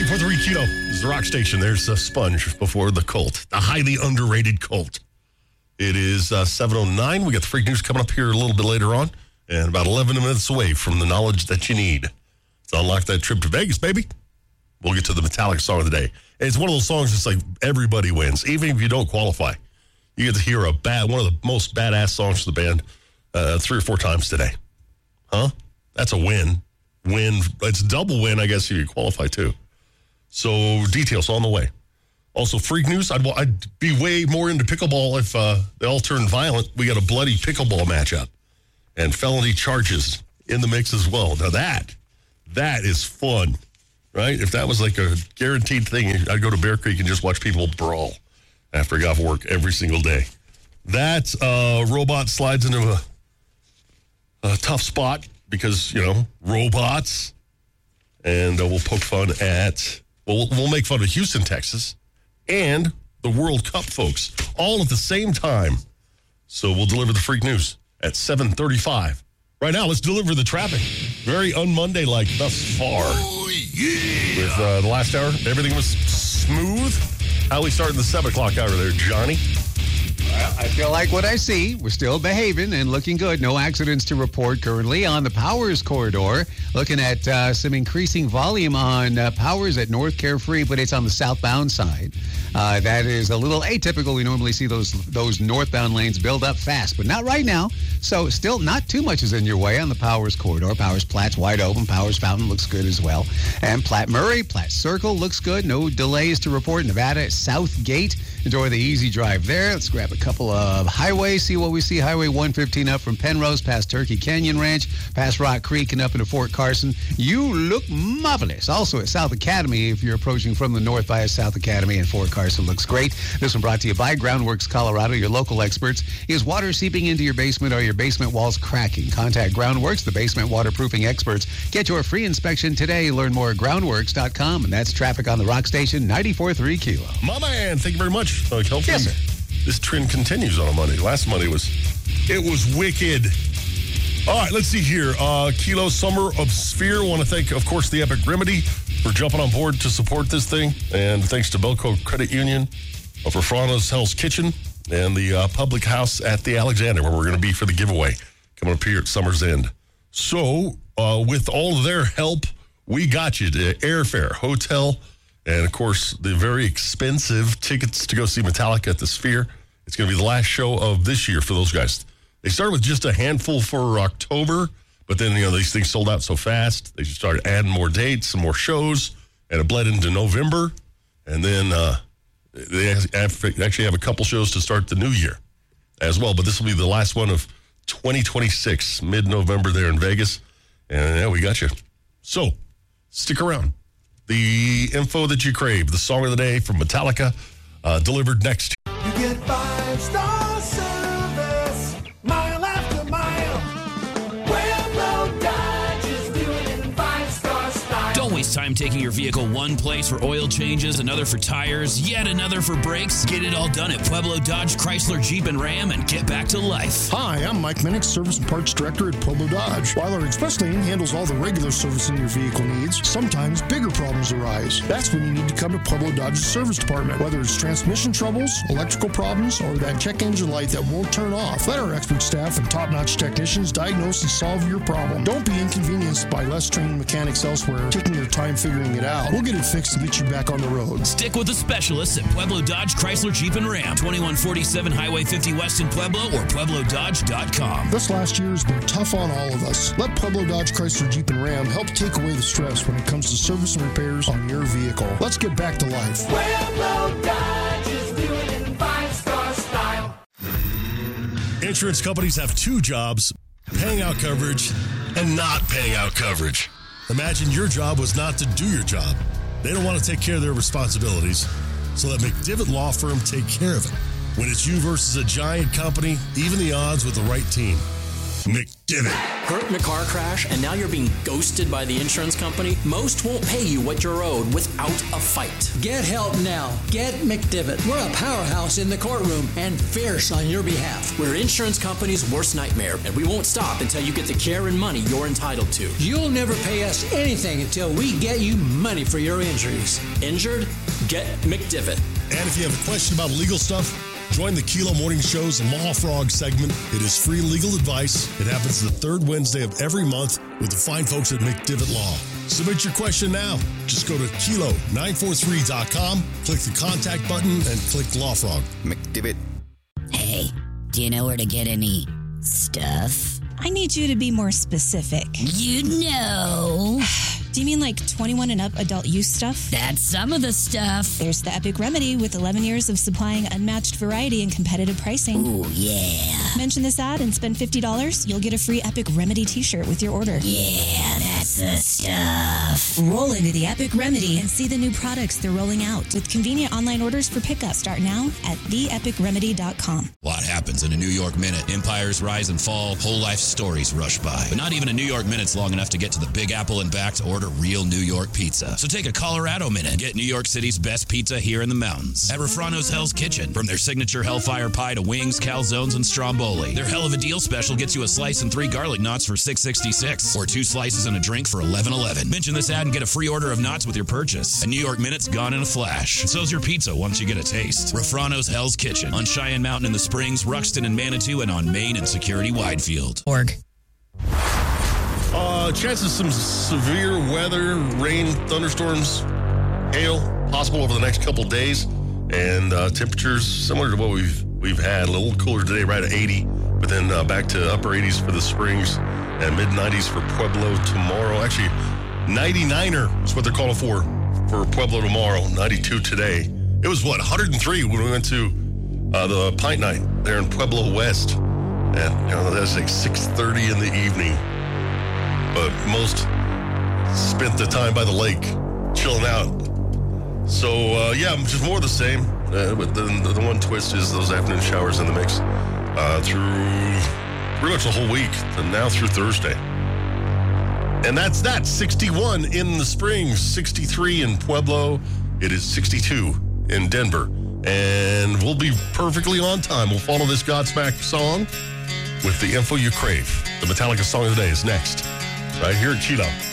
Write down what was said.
94.3 Kilo is the rock station. There's a Sponge before the Colt, the highly underrated Colt. It is 7:09. We got the freak news coming up here a little bit later on, and about 11 minutes away from the knowledge that you need to unlock that trip to Vegas, baby. We'll get to the Metallica song of the day. And it's one of those songs that's like everybody wins, even if you don't qualify. You get to hear one of the most badass songs of the band 3 or 4 times today. Huh? That's a win. It's a double win, I guess, if you qualify too. So details on the way. Also, freak news. I'd be way more into pickleball if they all turned violent. We got a bloody pickleball matchup and felony charges in the mix as well. Now that is fun, right? If that was like a guaranteed thing, I'd go to Bear Creek and just watch people brawl after I got off work every single day. That robot slides into a tough spot because, robots. And we'll poke fun at, we'll make fun of Houston, Texas, and the World Cup folks, all at the same time. So we'll deliver the freak news at 7:35. Right now, let's deliver the traffic. Very un-Monday-like thus far. Oh, yeah. With the last hour, everything was smooth. How we started the 7 o'clock hour there, Johnny? I feel like what I see, we're still behaving and looking good. No accidents to report currently on the Powers corridor. Looking at some increasing volume on Powers at North Carefree, but it's on the southbound side. That is a little atypical. We normally see those northbound lanes build up fast, but not right now. So still not too much is in your way on the Powers corridor. Powers Platte's wide open. Powers Fountain looks good as well. And Platte Murray, Platte Circle looks good. No delays to report. Nevada South Gate. Enjoy the easy drive there. Let's grab a couple of highways, see what we see. Highway 115 up from Penrose past Turkey Canyon Ranch, past Rock Creek and up into Fort Carson. You look marvelous. Also at South Academy, if you're approaching from the north via South Academy and Fort Carson, looks great. This one brought to you by Groundworks Colorado, your local experts. Is water seeping into your basement or your basement walls cracking? Contact Groundworks, the basement waterproofing experts. Get your free inspection today. Learn more at groundworks.com. And that's traffic on the rock station, 94.3 Kilo. My man, thank you very much. Hopefully Yes, sir. this trend continues on a Monday. Last Monday was wicked. All right, let's see here. Kilo Summer of Sphere. Want to thank, of course, the Epic Remedy for jumping on board to support this thing. And thanks to Belco Credit Union for Frano's Hell's Kitchen and the public house at the Alexander, where we're going to be for the giveaway coming up here at Summer's End. So with all of their help, we got you to airfare, hotel, and, of course, the very expensive tickets to go see Metallica at the Sphere. It's going to be the last show of this year for those guys. They started with just a handful for October, but then, these things sold out so fast. They just started adding more dates and more shows, and it bled into November. And then they actually have a couple shows to start the new year as well. But this will be the last one of 2026, mid-November there in Vegas. And, yeah, we got you. So, stick around. The info that you crave, the song of the day from Metallica, delivered next. You get 5-star service, mile after mile. Pueblo Dodge is doing it in 5-star style. Don't waste time taking your vehicle one place for oil changes, another for tires, yet another for brakes. Get it all done at Pueblo Dodge, Chrysler, Jeep, and Ram and get back to life. Hi, I'm Mike Minnick, Service and Parts Director at Pueblo Dodge. While our express lane handles all the regular servicing your vehicle needs, sometimes bigger problems arise. That's when you need to come to Pueblo Dodge's service department. Whether it's transmission troubles, electrical problems, or that check engine light that won't turn off, let our expert staff and top-notch technicians diagnose and solve your problem. Don't be inconvenienced by less trained mechanics elsewhere taking their time figuring it out. We'll get it fixed and get you back on the road. Stick with the specialists at Pueblo Dodge, Chrysler, Jeep, and Ram. 2147 Highway 50 West in Pueblo or PuebloDodge.com. This last year has been tough on all of us. Let Pueblo Dodge, Chrysler, Jeep, and Ram help take away the stress when it comes to service and repairs on your vehicle. Let's get back to life. Pueblo Dodge is doing it in 5-star style. Insurance companies have 2 jobs, paying out coverage and not paying out coverage. Imagine your job was not to do your job. They don't want to take care of their responsibilities, so let McDivitt Law Firm take care of it. When it's you versus a giant company, even the odds with the right team. McDivitt. hurt in a car crash and now you're being ghosted by the insurance company, most won't pay you what you're owed without a fight. Get help now. Get McDivitt. We're a powerhouse in the courtroom and fierce on your behalf. We're insurance company's worst nightmare, and we won't stop until you get the care and money you're entitled to. You'll never pay us anything until we get you money for your injuries. Injured? Get McDivitt. And if you have a question about legal stuff, join the Kilo Morning Show's Law Frog segment. It is free legal advice. It happens the third Wednesday of every month with the fine folks at McDivitt Law. Submit your question now. Just go to kilo943.com, click the contact button, and click Law Frog. McDivitt. Hey, do you know where to get any stuff? I need you to be more specific. You know. Do you mean like 21 and up adult use stuff? That's some of the stuff. There's the Epic Remedy with 11 years of supplying unmatched variety and competitive pricing. Ooh, yeah. Mention this ad and spend $50. You'll get a free Epic Remedy t-shirt with your order. Yeah, that's the stuff. Roll into the Epic Remedy and see the new products they're rolling out with convenient online orders for pickup. Start now at theepicremedy.com. A lot happens in a New York minute. Empires rise and fall. Whole life stories rush by. But not even a New York minute's long enough to get to the Big Apple and back to order real New York pizza. So take a Colorado minute. Get New York City's best pizza here in the mountains at Refrano's Hell's Kitchen. From their signature Hellfire Pie to wings, calzones, and stromboli. Their Hell of a Deal special gets you a slice and 3 garlic knots for $6.66 or 2 slices and a drink for $11.11. Mention this ad and get a free order of knots with your purchase. A New York minute's gone in a flash. So's your pizza once you get a taste. Refrano's Hell's Kitchen on Cheyenne Mountain in the Springs, Ruxton and Manitou, and on Main and Security Widefield. Org. Chances some severe weather, rain, thunderstorms, hail possible over the next couple days, and temperatures similar to what we've had. A little cooler today, right at 80, but then back to upper 80s for the Springs and mid 90s for Pueblo tomorrow. Actually, 99er is what they're calling for Pueblo tomorrow. 92 today. It was 103 when we went to the Pint Night there in Pueblo West, and that's like 6:30 in the evening. But most spent the time by the lake, chilling out. So, just more of the same. But the one twist is those afternoon showers in the mix through pretty much the whole week, and now through Thursday. And that's 61 in the Springs, 63 in Pueblo. It is 62 in Denver. And we'll be perfectly on time. We'll follow this Godsmack song with the info you crave. The Metallica song of the day is next, right here at Chilo.